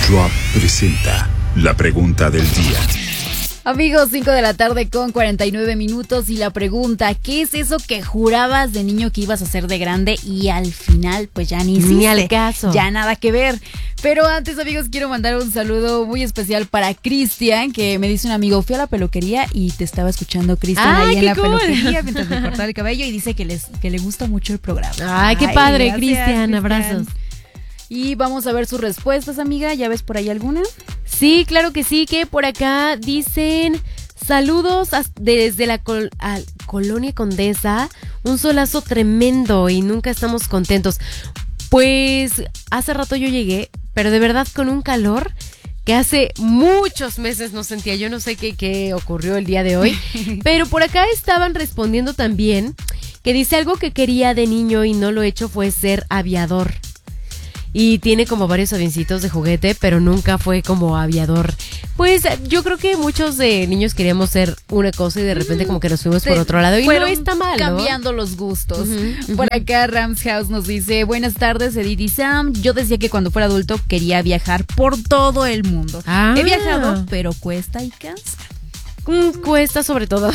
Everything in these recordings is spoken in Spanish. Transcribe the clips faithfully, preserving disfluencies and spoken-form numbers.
Drop presenta la pregunta del día. Amigos, cinco de la tarde con cuarenta y nueve minutos y la pregunta, ¿qué es eso que jurabas de niño que ibas a hacer de grande y al final pues ya ni hiciste? Ni al caso. Ya nada que ver. Pero antes, amigos, quiero mandar un saludo muy especial para Cristian, que me dice un amigo, fui a la peluquería y te estaba escuchando, Cristian, ahí en la cool. peluquería mientras me cortaba el cabello y dice que, les, que le gusta mucho el programa. Ay, qué padre, gracias, Cristian, abrazos. Y vamos a ver sus respuestas, amiga. ¿Ya ves por ahí alguna? Sí, claro que sí, que por acá dicen saludos desde la col- Colonia Condesa, un solazo tremendo y nunca estamos contentos. Pues hace rato yo llegué, pero de verdad con un calor que hace muchos meses no sentía. Yo no sé qué, qué ocurrió el día de hoy, pero por acá estaban respondiendo también que dice algo que quería de niño y no lo he hecho fue ser aviador. Y tiene como varios avioncitos de juguete, pero nunca fue como aviador. Pues yo creo que muchos de niños queríamos ser una cosa y de repente como que nos fuimos por otro lado. Y no está mal, ¿no? Cambiando los gustos. Uh-huh, uh-huh. Por acá Rams House nos dice, buenas tardes, Edith y Sam. Yo decía que cuando fuera adulto quería viajar por todo el mundo. Ah. He viajado, pero cuesta y cansa. Mm, cuesta sobre todo.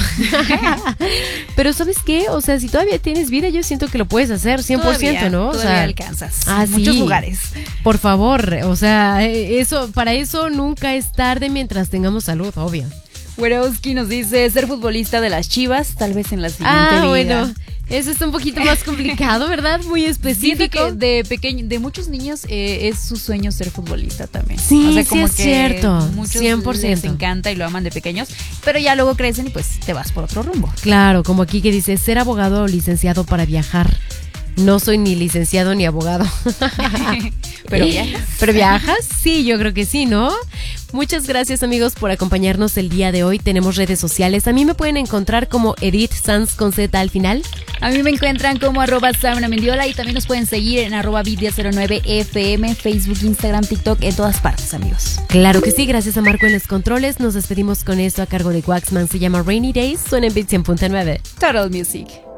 Pero ¿sabes qué? O sea, si todavía tienes vida, yo siento que lo puedes hacer cien por ciento, todavía, ¿no? O todavía sea, alcanzas. Ah, muchos sí. lugares. Por favor, o sea, eso, para eso nunca es tarde mientras tengamos salud, obvio. Werowski nos dice ser futbolista de las Chivas, tal vez en la siguiente ah, vida. bueno. Eso está un poquito más complicado, ¿verdad? Muy específico. Siento que de pequeño, de muchos niños eh, es su sueño ser futbolista también. Sí, o sea, sí como es que cierto. Muchos cien por ciento. les encanta y lo aman de pequeños, pero ya luego crecen y pues te vas por otro rumbo. Claro, como aquí que dice ser abogado o licenciado para viajar. No soy ni licenciado ni abogado. ¿Pero viajas? ¿Pero viajas? Sí, yo creo que sí, ¿no? Muchas gracias, amigos, por acompañarnos el día de hoy. Tenemos redes sociales. A mí me pueden encontrar como Edith Sanz con Z al final. A mí me encuentran como arroba Samna Mendiola y también nos pueden seguir en arroba Vidia cero nueve F M, Facebook, Instagram, TikTok, en todas partes, amigos. Claro que sí, gracias a Marco en los controles. Nos despedimos con esto a cargo de Waxman. Se llama Rainy Days. Suena en Beat cien punto nueve. Total Music.